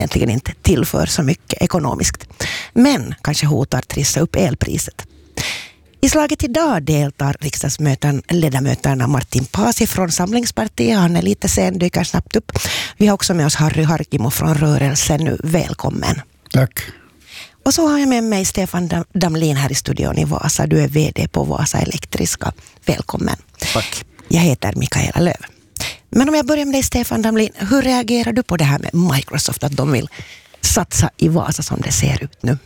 egentligen inte tillför så mycket ekonomiskt, men kanske hotar trissa upp elpriset. I slaget idag deltar riksdagsledamöterna Martin Paasi från Samlingspartiet. Han är lite sen, dyker snabbt upp. Vi har också med oss Harry Harkimo från Rörelsen. Välkommen. Tack. Och så har jag med mig Stefan Damlin här i studion i Vasa. Du är vd på Vasa Elektriska. Välkommen. Tack. Jag heter Mikaela Löv. Men om jag börjar med dig, Stefan Damlin, hur reagerar du på det här med Microsoft, att de vill satsa i Vasa som det ser ut nu?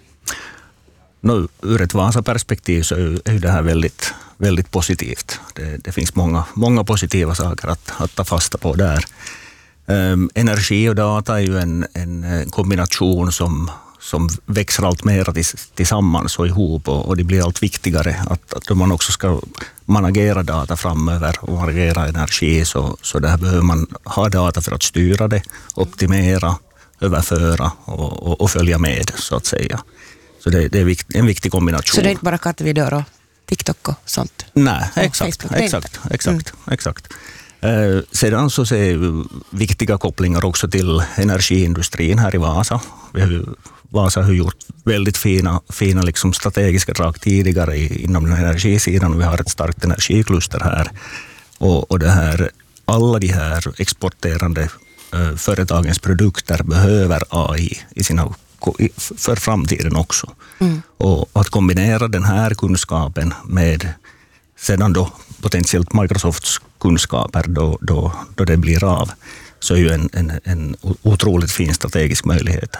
Ur ett Vasa-perspektiv så är ju det här väldigt, väldigt positivt. Det finns många positiva saker att ta fasta på där. Energi och data är ju en kombination som växer allt mer tillsammans och ihop, och det blir allt viktigare att man också ska managera data framöver och managera energi, så där behöver man ha data för att styra det, optimera, överföra och följa med, så att säga. Så det är en viktig kombination. Så det är inte bara kattvideo och TikTok och sånt? Nej, exakt. Sedan så ser vi viktiga kopplingar också till energiindustrin här i Vasa. Vasa har gjort väldigt fina liksom strategiska drag tidigare inom den energisidan. Vi har ett starkt energikluster här. Och det här, alla de här exporterande företagens produkter behöver AI i sina för framtiden också. Och att kombinera den här kunskapen med sedan då potentiellt Microsofts kunskaper då det blir av, så är ju en otroligt fin strategisk möjlighet.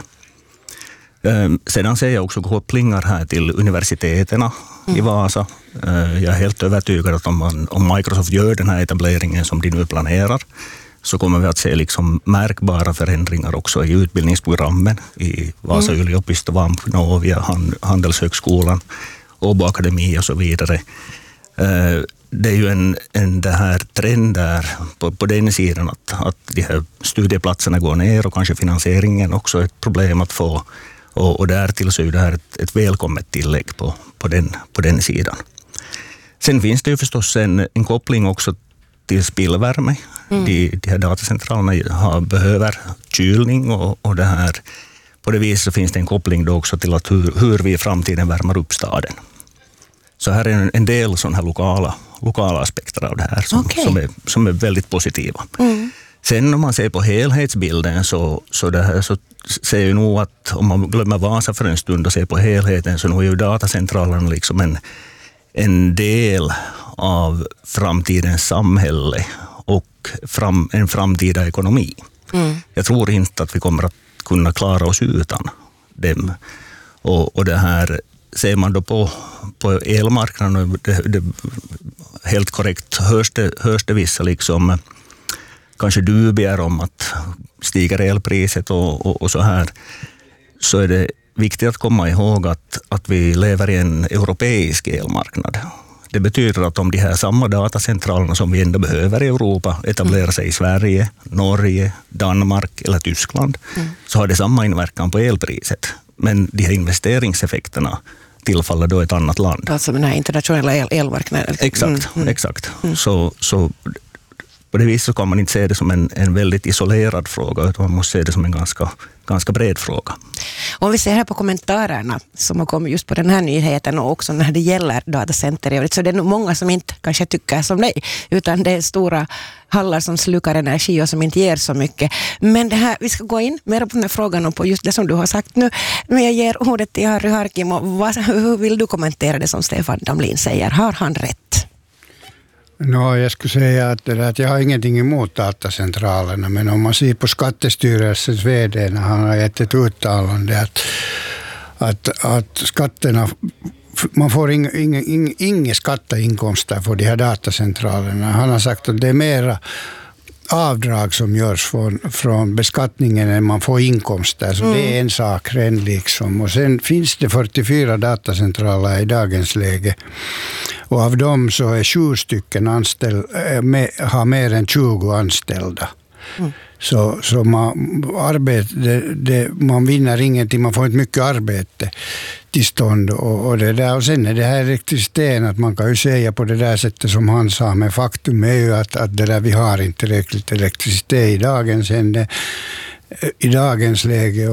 Sedan ser jag också kopplingar här till universiteterna i Vasa. Jag är helt övertygad att om Microsoft gör den här etableringen som de nu planerar, så kommer vi att se liksom märkbara förändringar också i utbildningsprogrammen i Vasa yliopisto, Novia, Handelshögskolan, Åbo Akademi och så vidare. Det är ju en det här trend där på den sidan att de här studieplatserna går ner och kanske finansieringen också är ett problem att få, och därtill så är det här ett välkommet tillägg på den sidan. Sen finns det ju förstås en koppling också till spillvärme. De här datacentralerna behöver kylning, och det här, på det viset så finns det en koppling då också till att hur vi i framtiden värmer upp staden. Så här är en del sådana här lokala aspekter av det här som är väldigt positiva. Sen om man ser på helhetsbilden så ser jag nog att om man glömmer Vasa för en stund och ser på helheten, så nu är ju datacentralerna liksom en del av framtidens samhälle och en framtida ekonomi. Jag tror inte att vi kommer att kunna klara oss utan dem. Och det här ser man då på elmarknaden, det helt korrekt hörs det vissa liksom kanske dubier om att stiger elpriset och så här, så är det viktigt att komma ihåg att vi lever i en europeisk elmarknad. Det betyder att om de här samma datacentralerna som vi ändå behöver i Europa etablerar sig i Sverige, Norge, Danmark eller Tyskland, så har det samma inverkan på elpriset. Men de här investeringseffekterna tillfaller då ett annat land. Alltså den här internationella elmarknaden. Exakt. Så på det viset kan man inte se det som en väldigt isolerad fråga, utan man måste se det som en ganska bred fråga. Om vi ser här på kommentarerna som har kommit just på den här nyheten, och också när det gäller datacenter, så det är nog många som inte kanske tycker som dig, utan det är stora hallar som slukar energi och som inte ger så mycket. Men det här, vi ska gå in mer på den här frågan och på just det som du har sagt nu. Men jag ger ordet till Harry Harkimo. Hur vill du kommentera det som Stefan Damlin säger? Har han rätt? Jag skulle säga att jag har ingenting emot datacentralerna, men om man ser på Skattestyrelsens vd när han har gett ett uttalande att skatterna, man får inga skatteinkomster för de här datacentralerna. Han har sagt att det är mera avdrag som görs från beskattningen än man får inkomster. Så det är en sak liksom. Och sen finns det 44 datacentraler i dagens läge. Och av dem så är 7 stycken har mer än 20 anställda. Så man vinner ingenting, man får inte mycket arbete till stånd och det där. Och sen är det här elektriciteten, att man kan ju säga på det där sättet som han sa, men faktum är ju att det där vi har inte tillräckligt elektricitet i dagens läge.